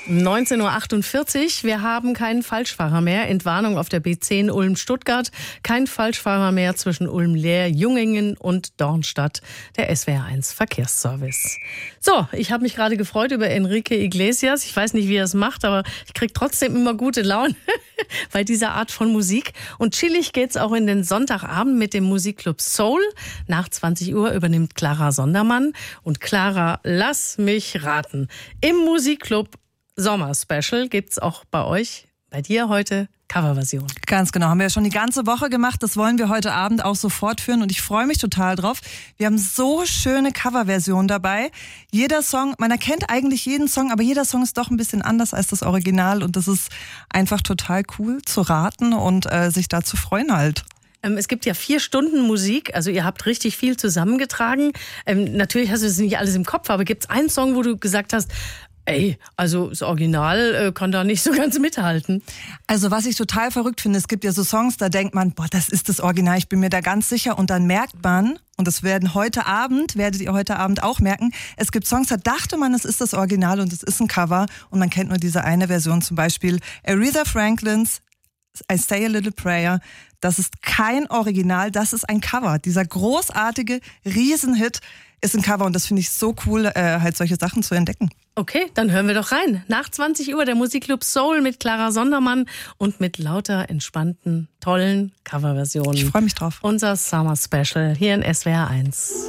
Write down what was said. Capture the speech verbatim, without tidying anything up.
neunzehn Uhr achtundvierzig. Wir haben keinen Falschfahrer mehr. Entwarnung auf der B zehn Ulm-Stuttgart. Kein Falschfahrer mehr zwischen Ulm-Lehr-Jungingen und Dornstadt. Der S W R eins Verkehrsservice. So, ich habe mich gerade gefreut über Enrique Iglesias. Ich weiß nicht, wie er es macht, aber ich kriege trotzdem immer gute Laune bei dieser Art von Musik. Und chillig geht's auch in den Sonntagabend mit dem Musikclub Soul. Nach zwanzig Uhr übernimmt Clara Sondermann. Und Clara, lass mich raten. Im Musikclub Sommer-Special gibt's auch bei euch, bei dir heute, Coverversion. Ganz genau, haben wir ja schon die ganze Woche gemacht. Das wollen wir heute Abend auch so fortführen und ich freue mich total drauf. Wir haben so schöne Coverversionen dabei. Jeder Song, man erkennt eigentlich jeden Song, aber jeder Song ist doch ein bisschen anders als das Original und das ist einfach total cool zu raten und äh, sich da zu freuen halt. Es gibt ja vier Stunden Musik, also ihr habt richtig viel zusammengetragen. Ähm, natürlich hast du das nicht alles im Kopf, aber gibt es einen Song, wo du gesagt hast, ey, also das Original äh, kann da nicht so ganz mithalten? Also was ich total verrückt finde, es gibt ja so Songs, da denkt man, boah, das ist das Original, ich bin mir da ganz sicher. Und dann merkt man, und das werden heute Abend, werdet ihr heute Abend auch merken, es gibt Songs, da dachte man, es ist das Original und es ist ein Cover. Und man kennt nur diese eine Version, zum Beispiel Aretha Franklins I Say a Little Prayer. Das ist kein Original, das ist ein Cover. Dieser großartige Riesenhit ist ein Cover und das finde ich so cool, äh, halt solche Sachen zu entdecken. Okay, dann hören wir doch rein. Nach zwanzig Uhr der Musikclub Soul mit Clara Sondermann und mit lauter entspannten, tollen Coverversionen. Ich freue mich drauf. Unser Summer Special hier in S W R eins.